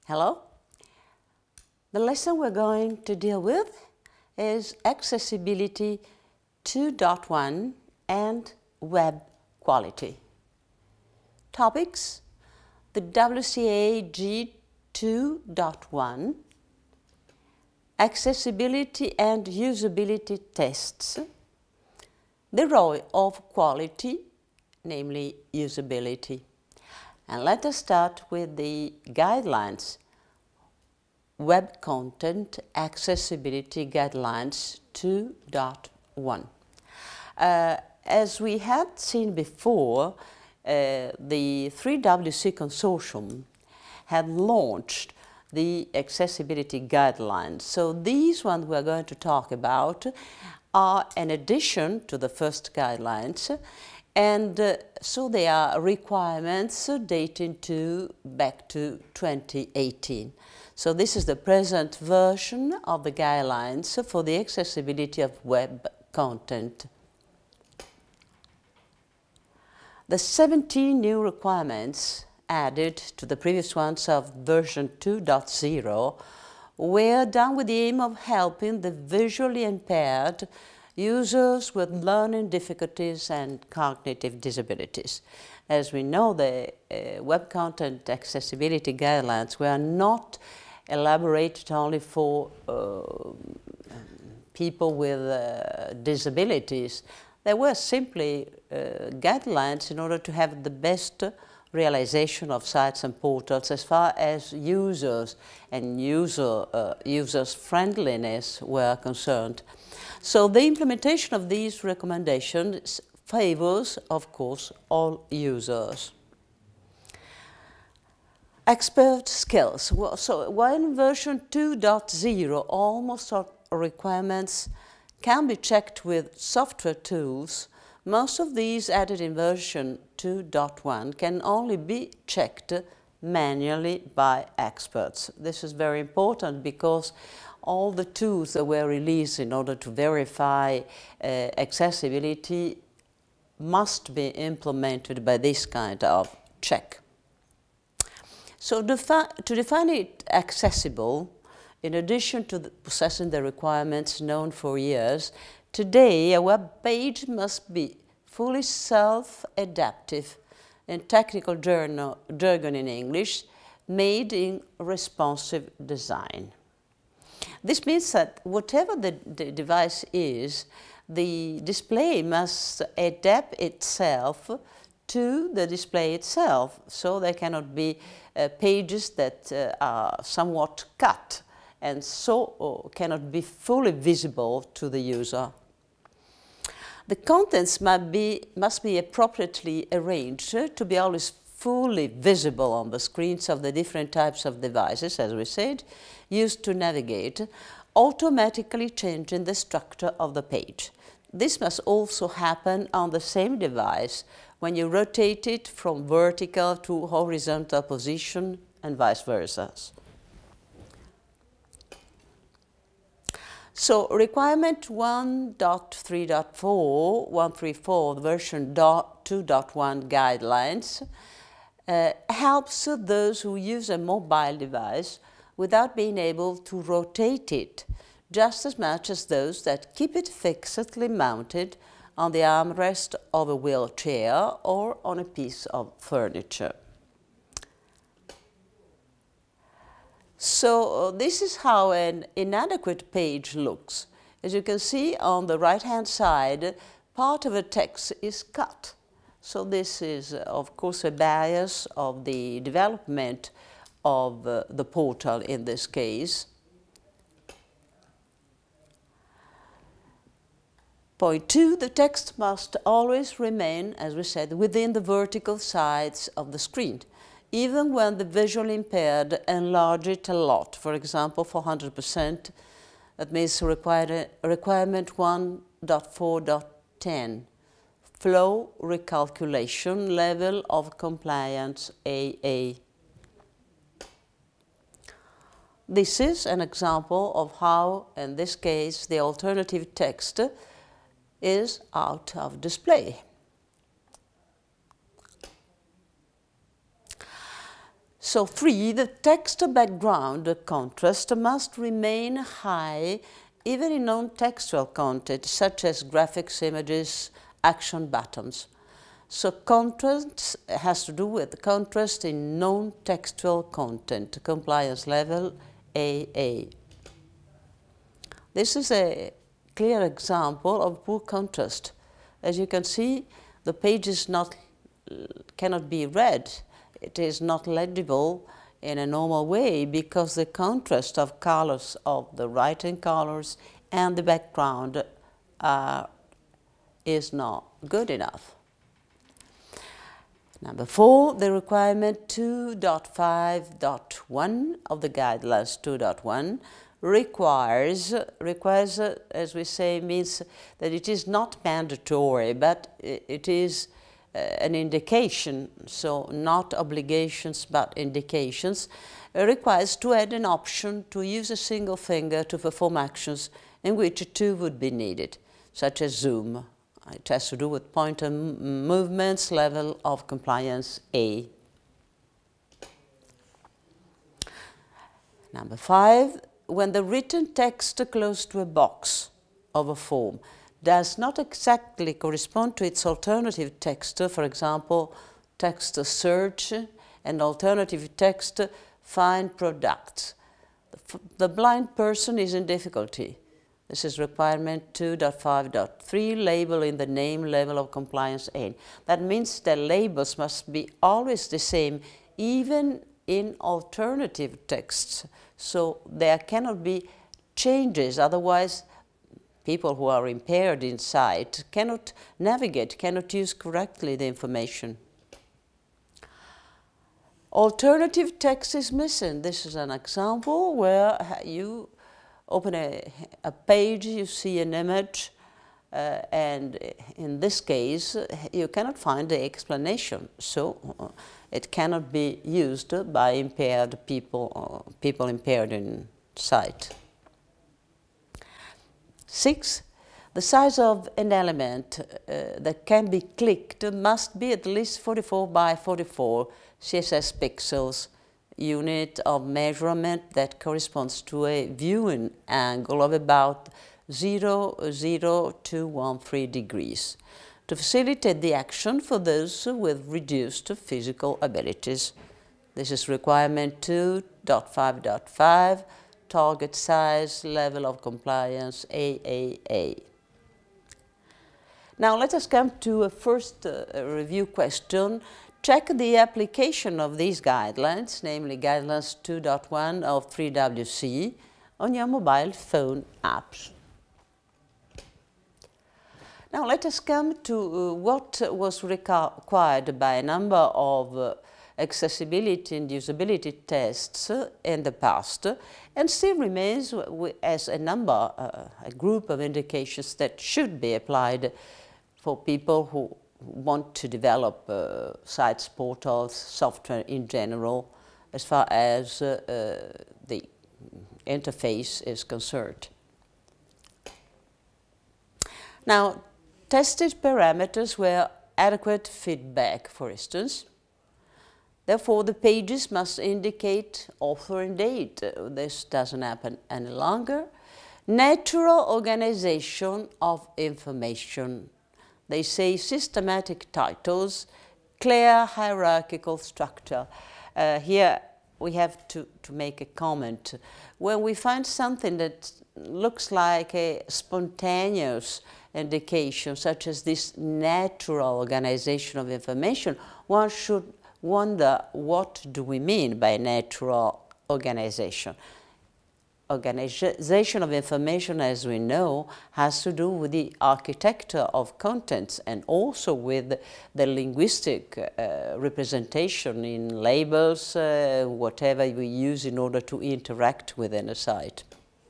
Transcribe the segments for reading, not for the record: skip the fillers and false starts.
Hello. The lesson we're going to deal with is Accessibility 2.1 and Web Quality. Topics: the WCAG 2.1, Accessibility and Usability Tests, the role of quality, namely usability. And let us start with the guidelines. Web Content Accessibility Guidelines 2.1. As we had seen before, the 3WC Consortium had launched the accessibility guidelines. So these ones we're going to talk about are an addition to the first guidelines, and so they are requirements dating back to 2018. So this is the present version of the guidelines for the accessibility of web content. The 17 new requirements added to the previous ones of version 2.0 were done with the aim of helping the visually impaired users with learning difficulties and cognitive disabilities. As we know, the web content accessibility guidelines were not elaborated only for people with disabilities. They were simply guidelines in order to have the best realization of sites and portals as far as users and users' friendliness were concerned. So the implementation of these recommendations favors, of course, all users. Expert skills. So while in version 2.0 almost all requirements can be checked with software tools, most of these added in version 2.1 can only be checked manually by experts. This is very important because all the tools that were released in order to verify accessibility must be implemented by this kind of check. So to define it accessible, in addition to possessing the requirements known for years, today a web page must be fully self-adaptive, in technical jargon in English, made in responsive design. This means that whatever the device is, the display must adapt itself to the display itself, so there cannot be pages that are somewhat cut and so cannot be fully visible to the user. The contents must be appropriately arranged to be always fully visible on the screens of the different types of devices, as we said, used to navigate, automatically changing the structure of the page. This must also happen on the same device when you rotate it from vertical to horizontal position and vice versa. So requirement 1.3.4, the version 2.1 guidelines, helps those who use a mobile device without being able to rotate it, just as much as those that keep it fixedly mounted on the armrest of a wheelchair or on a piece of furniture. So this is how an inadequate page looks. As you can see on the right-hand side, part of the text is cut. So this is, of course, a bias of the development of the portal in this case. Point 2, the text must always remain, as we said, within the vertical sides of the screen, even when the visually impaired enlarge it a lot, for example, 400%, that means requirement 1.4.10, flow recalculation level of compliance AA. This is an example of how, in this case, the alternative text is out of display. So 3, the text background contrast must remain high even in non-textual content, such as graphics, images, action buttons. So contrast has to do with contrast in non-textual content, compliance level AA. This is a clear example of poor contrast. As you can see, the page is cannot be read. It is not legible in a normal way because the contrast of colors of the writing colors and the background is not good enough. Number 4, the requirement 2.5.1 of the guidelines 2.1 requires, as we say, means that it is not mandatory, but it is an indication, so not obligations but indications, requires to add an option to use a single finger to perform actions in which 2 would be needed, such as zoom. It has to do with pointer movements, level of compliance A. Number 5, when the written text close to a box of a form does not exactly correspond to its alternative text, for example, text search and alternative text find products, the blind person is in difficulty. This is requirement 2.5.3, label in the name level of compliance A. That means the labels must be always the same, even in alternative texts. So there cannot be changes, otherwise people who are impaired in sight cannot navigate, cannot use correctly the information. Alternative text is missing. This is an example where you open a page, you see an image, and in this case you cannot find the explanation, so it cannot be used by impaired people, people impaired in sight. 6. The size of an element that can be clicked must be at least 44 by 44 CSS pixels, unit of measurement that corresponds to a viewing angle of about 0.0213 degrees to facilitate the action for those with reduced physical abilities. This is requirement 2.5.5, target size, level of compliance AAA. Now let us come to a first review question. Check the application of these guidelines, namely guidelines 2.1 of 3WC, on your mobile phone apps. Now let us come to what was required by a number of accessibility and usability tests in the past, and still remains as a group of indications that should be applied for people who want to develop sites, portals, software in general, as far as the interface is concerned. Now, tested parameters were adequate feedback, for instance. Therefore, the pages must indicate author and date. This doesn't happen any longer. Natural organization of information. They say systematic titles, clear hierarchical structure. Here we have to make a comment. When we find something that looks like a spontaneous indication, such as this natural organization of information, one should wonder, what do we mean by natural organization? Organization of information, as we know, has to do with the architecture of contents and also with the linguistic representation in labels, whatever we use in order to interact within a site.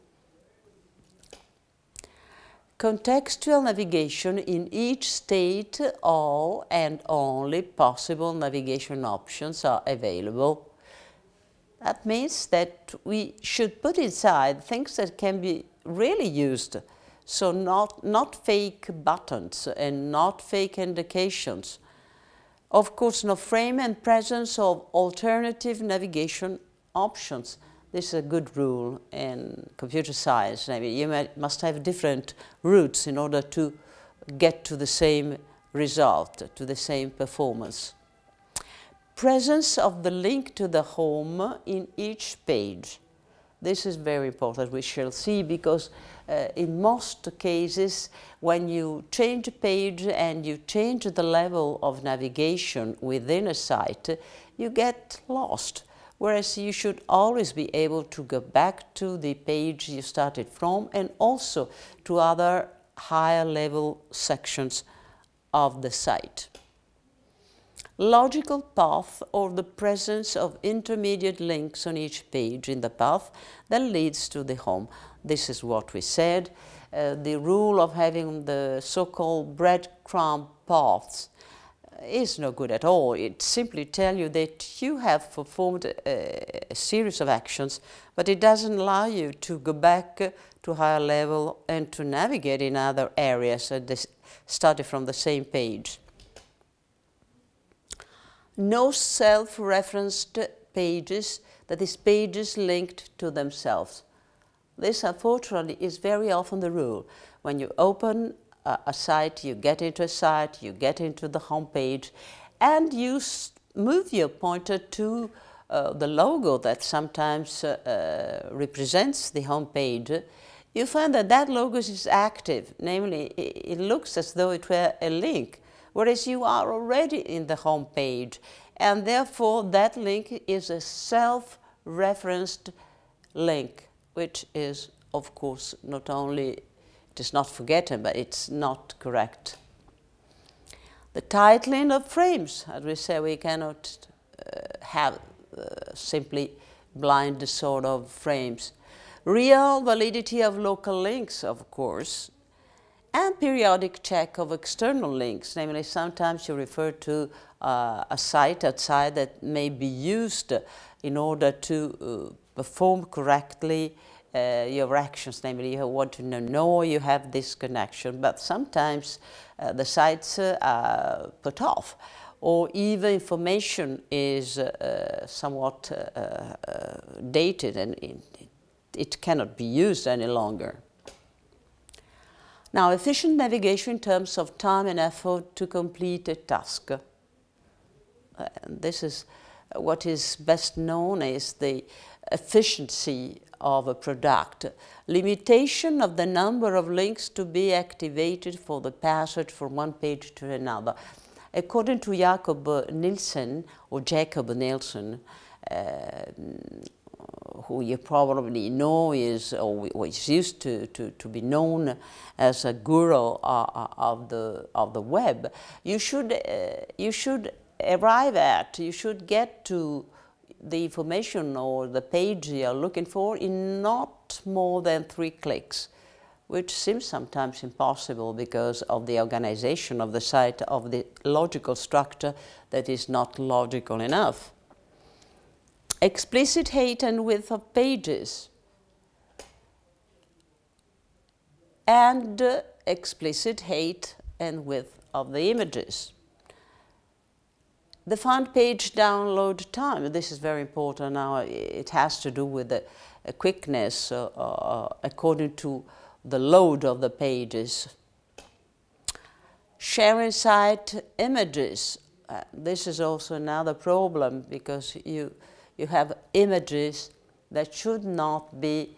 Contextual navigation in each state, all and only possible navigation options are available. That means that we should put inside things that can be really used, so not fake buttons and not fake indications. Of course, no frame and presence of alternative navigation options. This is a good rule in computer science. I mean, you must have different routes in order to get to the same result, to the same performance. Presence of the link to the home in each page. This is very important, we shall see, because in most cases, when you change a page and you change the level of navigation within a site, you get lost. Whereas you should always be able to go back to the page you started from and also to other higher level sections of the site. Logical path, or the presence of intermediate links on each page in the path that leads to the home. This is what we said. The rule of having the so-called breadcrumb paths is no good at all. It simply tells you that you have performed a series of actions, but it doesn't allow you to go back to higher level and to navigate in other areas and study from the same page. No self-referenced pages, that is, pages linked to themselves. This, unfortunately, is very often the rule. When you open a site, you get into a site, you get into the home page, and you move your pointer to the logo that sometimes represents the home page. You find that that logo is active, namely, it looks as though it were a link, whereas you are already in the home page, and therefore that link is a self-referenced link, which is, of course, not only, it is not forgotten, but it's not correct. The titling of frames, as we say, we cannot have simply blind sort of frames. Real validity of local links, of course, and periodic check of external links, namely sometimes you refer to a site outside that may be used in order to perform correctly your actions, namely you want to know you have this connection, but sometimes the sites are put off, or even information is somewhat dated and it cannot be used any longer. Now, efficient navigation in terms of time and effort to complete a task. This is what is best known as the efficiency of a product. Limitation of the number of links to be activated for the passage from one page to another. According to Jacob Nielsen, who you probably know is, or is used to be known as a guru of the web, you should get to the information or the page you are looking for in not more than 3 clicks, which seems sometimes impossible because of the organization of the site, of the logical structure that is not logical enough. Explicit height and width of pages, and explicit height and width of the images. The front page download time, this is very important now. It has to do with the quickness according to the load of the pages. Sharing site images. This is also another problem because you have images that should not be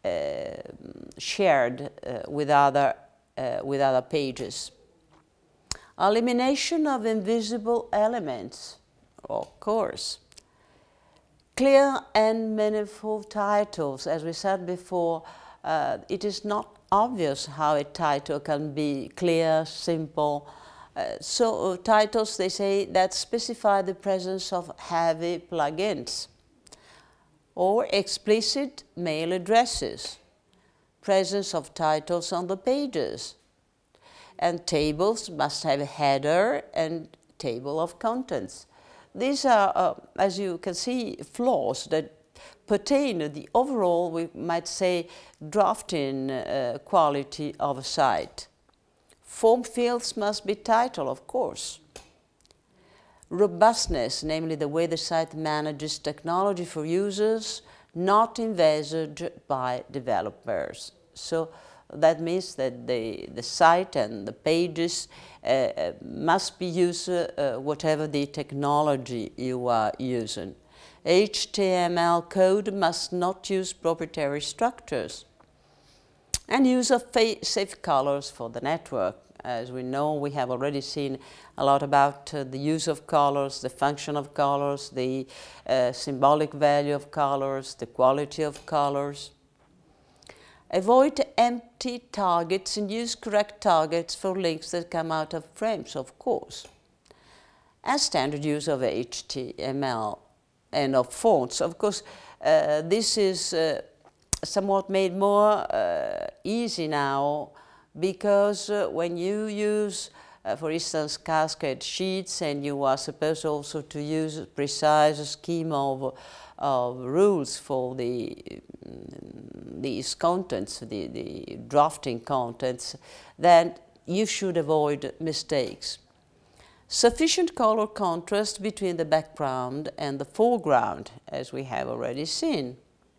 shared with other pages. Elimination of invisible elements, of course. Clear and meaningful titles. As we said before, it is not obvious how a title can be clear, simple. So titles, they say, that specify the presence of heavy plugins. Or explicit mail addresses. Presence of titles on the pages. And tables must have a header and table of contents. These are, as you can see, flaws that pertain to the overall, we might say, drafting quality of a site. Form fields must be titled, of course. Robustness, namely the way the site manages technology for users, not envisaged by developers. So that means that the site and the pages must be used whatever the technology you are using. HTML code must not use proprietary structures. And use of safe colors for the network. As we know, we have already seen a lot about the use of colors, the function of colors, the symbolic value of colors, the quality of colors. Avoid empty targets and use correct targets for links that come out of frames, of course. And standard use of HTML and of fonts. Of course, this is somewhat made more easy now, because when you use, for instance, Cascade sheets, and you are supposed also to use a precise scheme of rules for these contents, the drafting contents, then you should avoid mistakes. Sufficient color contrast between the background and the foreground, as we have already seen.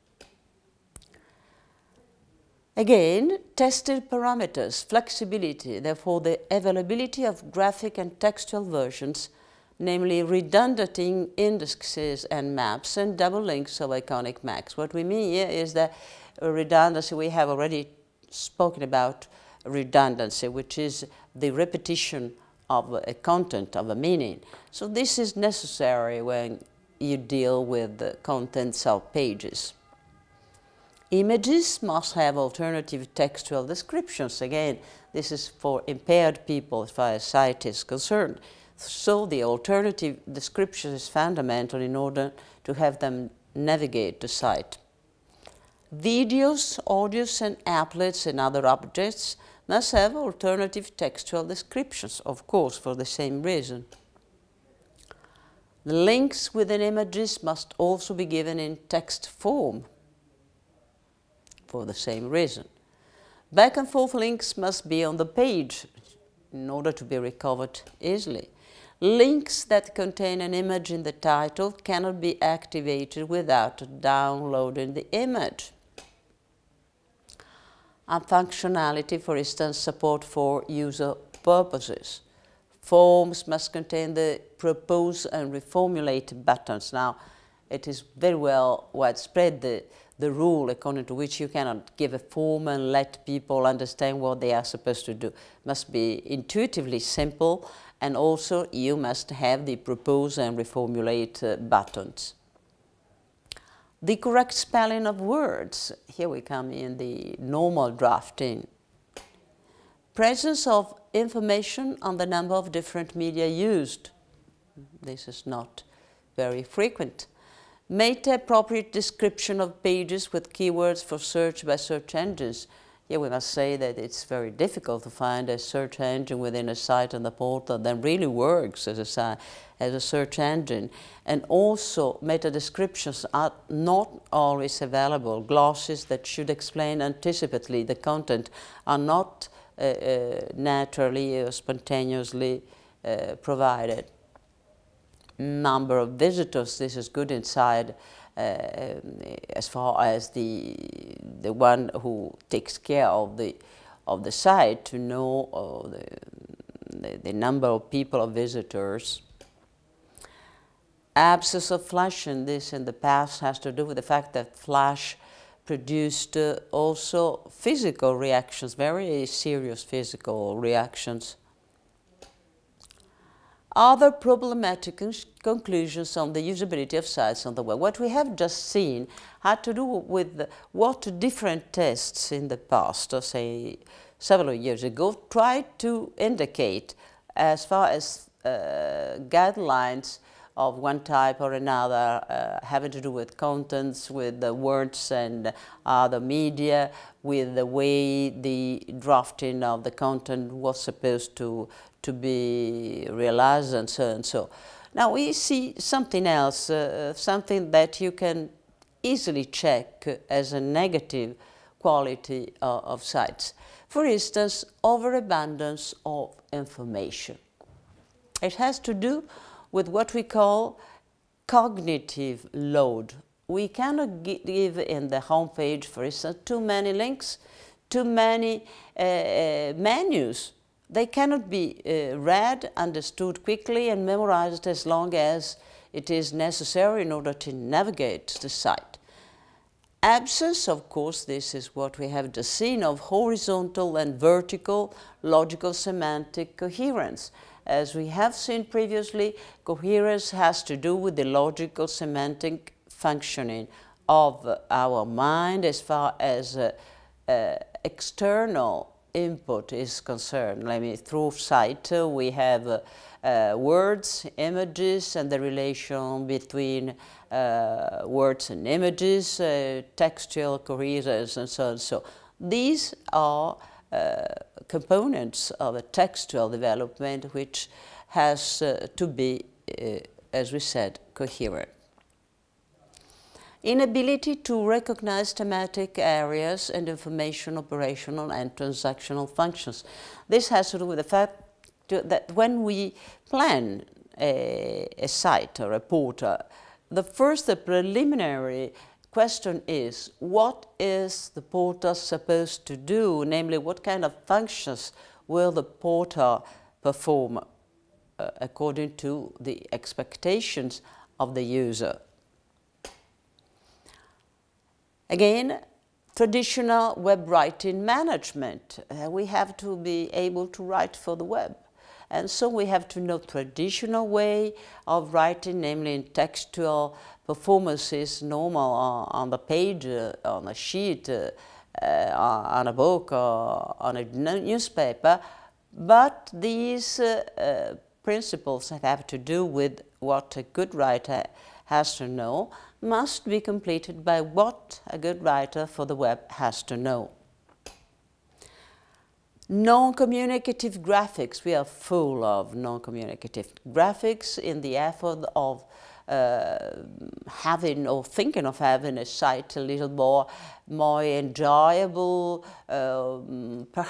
Again, tested parameters, flexibility, therefore the availability of graphic and textual versions, namely redundant indexes and maps and double links of iconic maps. What we mean here is that redundancy, we have already spoken about redundancy, which is the repetition of a content, of a meaning. So this is necessary when you deal with the contents of pages. Images must have alternative textual descriptions. Again, this is for impaired people as far as sight is concerned. So the alternative description is fundamental in order to have them navigate the site. Videos, audios, and applets and other objects must have alternative textual descriptions, of course, for the same reason. The links within images must also be given in text form, for the same reason. Back and forth links must be on the page in order to be recovered easily. Links that contain an image in the title cannot be activated without downloading the image. And functionality, for instance, support for user purposes. Forms must contain the propose and reformulate buttons. Now, it is very well widespread, the rule according to which you cannot give a form and let people understand what they are supposed to do. It must be intuitively simple, and also you must have the propose and reformulate buttons. The correct spelling of words. Here we come in the normal drafting. Presence of information on the number of different media used. This is not very frequent. Meta-appropriate description of pages with keywords for search by search engines. Here we must say that it's very difficult to find a search engine within a site on the portal that really works as a search engine. And also, meta-descriptions are not always available. Glosses that should explain anticipatively the content are not naturally or spontaneously provided. Number of visitors, this is good inside as far as the one who takes care of the site to know the number of people, of visitors. Absence of Flash in this in the past has to do with the fact that Flash produced also physical reactions, very serious physical reactions. Other problematic conclusions on the usability of sites on the web. What we have just seen had to do with what different tests in the past, or say several years ago, tried to indicate as far as guidelines of one type or another, having to do with contents, with the words and other media, with the way the drafting of the content was supposed to be realized, and so and so. Now we see something else, something that you can easily check as a negative quality of sites. For instance, overabundance of information. It has to do with what we call cognitive load. We cannot give in the homepage, for instance, too many links, too many menus. They cannot be read, understood quickly, and memorized as long as it is necessary in order to navigate the site. Absence, of course, this is what we have just seen, of horizontal and vertical logical semantic coherence. As we have seen previously, coherence has to do with the logical semantic functioning of our mind as far as external input is concerned. Through sight, we have words, images, and the relation between words and images, textual coherence, and so on. So these are components of a textual development which has to be, as we said, coherent. Inability to recognize thematic areas and information operational and transactional functions. This has to do with the fact that when we plan a site or a portal, the preliminary question is, what is the portal supposed to do? Namely, what kind of functions will the portal perform according to the expectations of the user? Again, traditional web writing management. We have to be able to write for the web. And so we have to know traditional way of writing, namely in textual performances, normal on the page, on a sheet, on a book, or on a newspaper. But these principles that have to do with what a good writer has to know must be completed by what a good writer for the web has to know. Non-communicative graphics. We are full of non-communicative graphics in the effort of having or thinking of having a site a little more enjoyable,